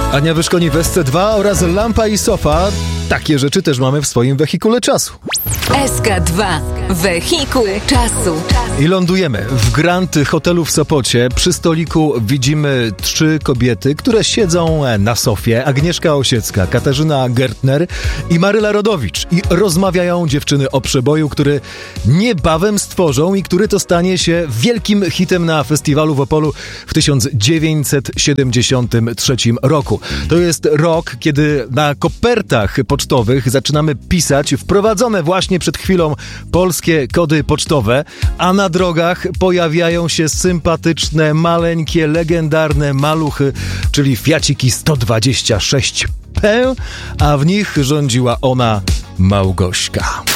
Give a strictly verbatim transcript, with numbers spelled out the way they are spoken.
Ania Wyszkoni w S C dwa oraz lampa i sofa. Takie rzeczy też mamy w swoim wehikule czasu. S K dwa. Wehikuł czasu. I lądujemy w Grand Hotelu w Sopocie. Przy stoliku widzimy trzy kobiety, które siedzą na sofie. Agnieszka Osiecka, Katarzyna Gertner i Maryla Rodowicz. I rozmawiają dziewczyny o przeboju, który niebawem stworzą i który to stanie się wielkim hitem na festiwalu w Opolu w tysiąc dziewięćset siedemdziesiątym trzecim roku. To jest rok, kiedy na kopertach pocztowych zaczynamy pisać wprowadzone właśnie przed chwilą polskie kody pocztowe, a na drogach pojawiają się sympatyczne, maleńkie, legendarne maluchy, czyli Fiaciki sto dwadzieścia sześć P, a w nich rządziła ona Małgośka.